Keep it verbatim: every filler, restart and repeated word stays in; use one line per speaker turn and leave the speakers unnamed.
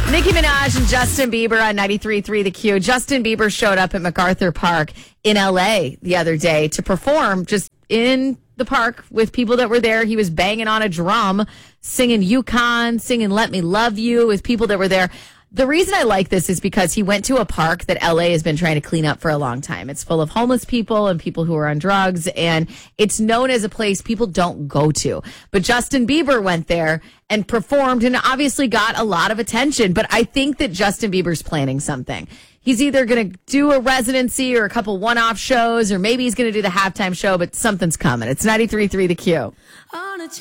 Nicki Minaj and Justin Bieber on ninety-three point three The Q. Justin Bieber showed up at MacArthur Park in L A the other day to perform just in the park with people that were there. He was banging on a drum, singing Yukon, singing Let Me Love You with people that were there. The reason I like this is because he went to a park that L A has been trying to clean up for a long time. It's full of homeless people and people who are on drugs, and it's known as a place people don't go to. But Justin Bieber went there and performed and obviously got a lot of attention. But I think that Justin Bieber's planning something. He's either going to do a residency or a couple one-off shows, or maybe he's going to do the halftime show, but something's coming. It's ninety-three point three The Q.